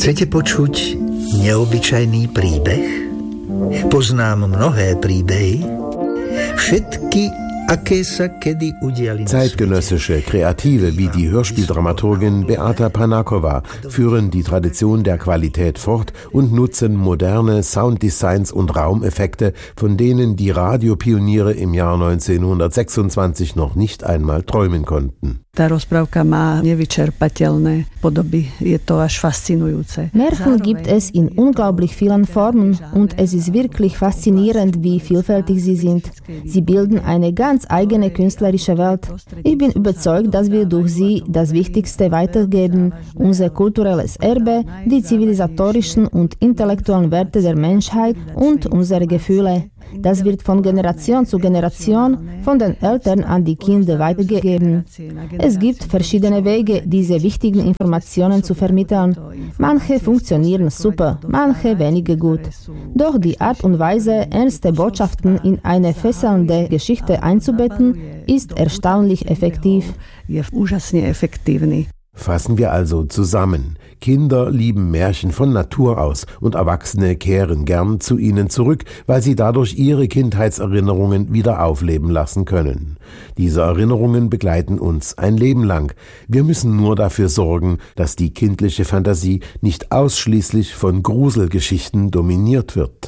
Chcete počuť neobyčajný príbeh? Poznám mnohé príbehy, všetky aké sa kedy udiali. Zeitgenössische Kreative wie die Hörspieldramaturgin Beata Panakowa führen die Tradition der Qualität fort und nutzen moderne Sounddesigns und Raumeffekte, von denen die Radiopioniere im Jahr 1926 noch nicht einmal träumen konnten. Tá rozprávka má nevyčerpateľné podoby. Je to až faszinujúce. Märchen gibt es in unglaublich vielen Formen und es ist wirklich faszinierend, wie vielfältig sie sind. Sie bilden eine ganz eigene künstlerische Welt. Ich bin überzeugt, dass wir durch sie das Wichtigste weitergeben, unser kulturelles Erbe, die zivilisatorischen und intellektuellen Werte der Menschheit und unsere Gefühle. Das wird von Generation zu Generation von den Eltern an die Kinder weitergegeben. Es gibt verschiedene Wege, diese wichtigen Informationen zu vermitteln. Manche funktionieren super, manche weniger gut. Doch die Art und Weise, ernste Botschaften in eine fesselnde Geschichte einzubetten, ist erstaunlich effektiv. Fassen wir also zusammen. Kinder lieben Märchen von Natur aus und Erwachsene kehren gern zu ihnen zurück, weil sie dadurch ihre Kindheitserinnerungen wieder aufleben lassen können. Diese Erinnerungen begleiten uns ein Leben lang. Wir müssen nur dafür sorgen, dass die kindliche Fantasie nicht ausschließlich von Gruselgeschichten dominiert wird.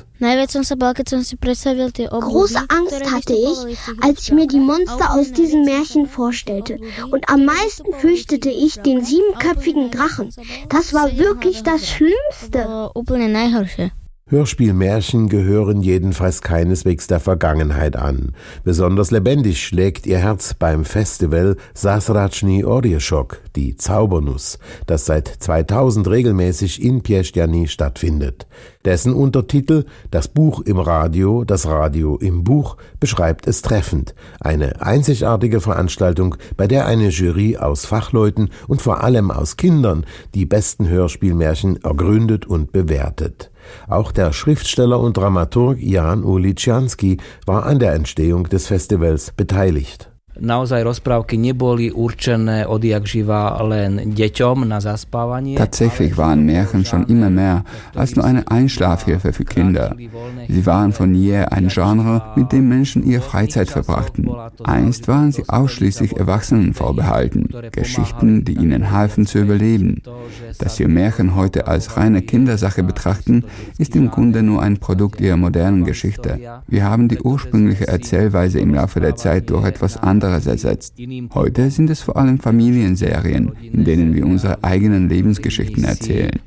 Große Angst hatte ich, als ich mir die Monster aus diesen Märchen vorstellte. Und am meisten fürchtete ich den 7köpfigen Drachen. Das war wirklich das Schlimmste. Hörspielmärchen gehören jedenfalls keineswegs der Vergangenheit an. Besonders lebendig schlägt ihr Herz beim Festival Zázračný oříšek, die Zaubernuss, das seit 2000 regelmäßig in Piešťany stattfindet. Dessen Untertitel, das Buch im Radio, das Radio im Buch, beschreibt es treffend. Eine einzigartige Veranstaltung, bei der eine Jury aus Fachleuten und vor allem aus Kindern die besten Hörspielmärchen ergründet und bewertet. Auch der Schriftsteller und Dramaturg Jan Uličiansky war an der Entstehung des Festivals beteiligt. Naozaj rozprávky neboli určené odjak živa len deťom na zaspávanie. Tatsächlich waren Märchen schon immer mehr als nur eine Einschlafhilfe für Kinder. Sie waren von jeher ein Genre, mit dem Menschen ihre Freizeit verbrachten. Einst waren sie ausschließlich Erwachsenen vorbehalten, Geschichten, die ihnen halfen zu überleben. Dass wir Märchen heute als reine Kindersache betrachten, ist im Grunde nur ein Produkt ihrer modernen Geschichte. Wir haben die ursprüngliche Erzählweise im Laufe der Zeit durch etwas anderes ersetzt. Heute sind es vor allem Familienserien, in denen wir unsere eigenen Lebensgeschichten erzählen.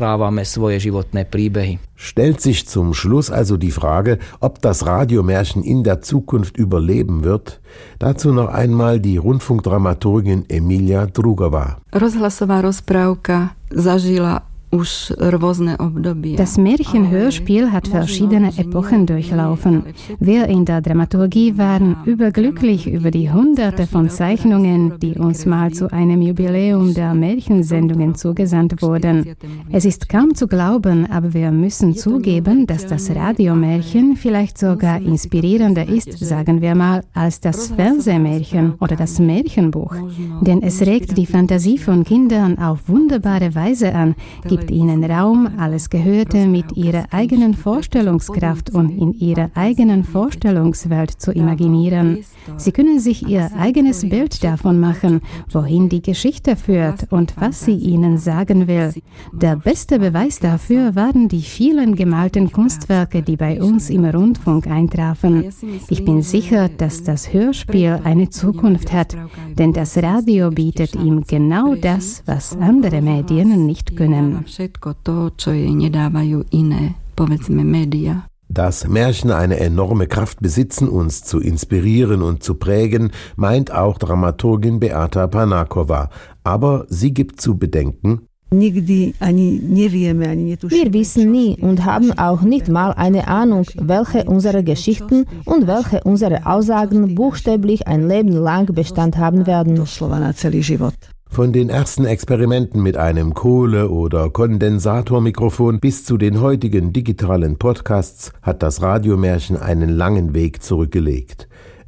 Stellt sich zum Schluss also die Frage, ob das Radiomärchen in der Zukunft überleben wird? Dazu noch einmal die Rundfunkdramaturgin Emilia Drugová. Rozhlasová rozprávka zažila Das Märchenhörspiel hat verschiedene Epochen durchlaufen. Wir in der Dramaturgie waren überglücklich über die Hunderte von Zeichnungen, die uns mal zu einem Jubiläum der Märchensendungen zugesandt wurden. Es ist kaum zu glauben, aber wir müssen zugeben, dass das Radiomärchen vielleicht sogar inspirierender ist, sagen wir mal, als das Fernsehmärchen oder das Märchenbuch. Denn es regt die Fantasie von Kindern auf wunderbare Weise an, gibt ihnen Raum, alles Gehörte mit ihrer eigenen Vorstellungskraft und in ihrer eigenen Vorstellungswelt zu imaginieren. Sie können sich ihr eigenes Bild davon machen, wohin die Geschichte führt und was sie ihnen sagen will. Der beste Beweis dafür waren die vielen gemalten Kunstwerke, die bei uns im Rundfunk eintrafen. Ich bin sicher, dass das Hörspiel eine Zukunft hat, denn das Radio bietet ihm genau das, was andere Medien nicht können. Dass Märchen eine enorme Kraft besitzen, uns zu inspirieren und zu prägen, meint auch Dramaturgin Beata Panakowa. Aber sie gibt zu bedenken: Wir wissen nie und haben auch nicht mal eine Ahnung, welche unserer Geschichten und welche unserer Aussagen buchstäblich ein Leben lang Bestand haben werden. Von den ersten Experimenten mit einem Kohle- oder Kondensatormikrofon bis zu den heutigen digitalen Podcasts hat das Radiomärchen einen langen Weg zurückgelegt.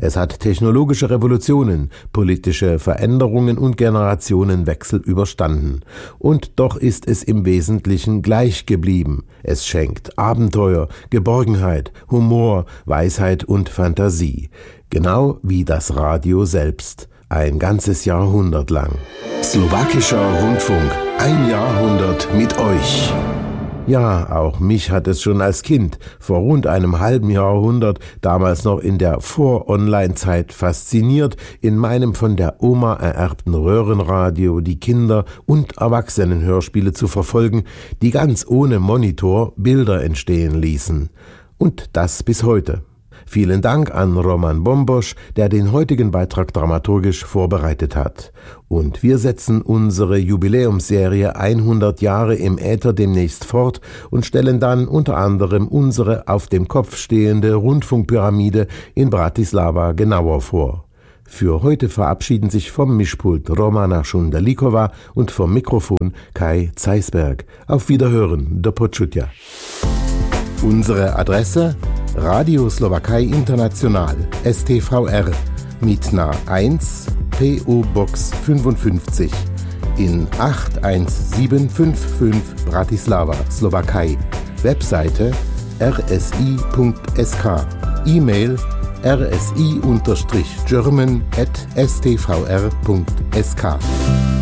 Es hat technologische Revolutionen, politische Veränderungen und Generationenwechsel überstanden. Und doch ist es im Wesentlichen gleich geblieben. Es schenkt Abenteuer, Geborgenheit, Humor, Weisheit und Fantasie. Genau wie das Radio selbst. Ein ganzes Jahrhundert lang. Slowakischer Rundfunk. Ein Jahrhundert mit euch. Ja, auch mich hat es schon als Kind vor rund einem halben Jahrhundert, damals noch in der Vor-Online-Zeit, fasziniert, in meinem von der Oma ererbten Röhrenradio die Kinder- und Erwachsenenhörspiele zu verfolgen, die ganz ohne Monitor Bilder entstehen ließen. Und das bis heute. Vielen Dank an Roman Bombosch, der den heutigen Beitrag dramaturgisch vorbereitet hat. Und wir setzen unsere Jubiläumsserie 100 Jahre im Äther demnächst fort und stellen dann unter anderem unsere auf dem Kopf stehende Rundfunkpyramide in Bratislava genauer vor. Für heute verabschieden sich vom Mischpult Romana Šundalikova und vom Mikrofon Kai Zeisberg. Auf Wiederhören, do počutia. Unsere Adresse: Radio Slowakei International, STVR, Mitna 1, PO Box 55 in 81755 Bratislava, Slowakei. Webseite rsi.sk, E-Mail rsi-german@stvr.sk.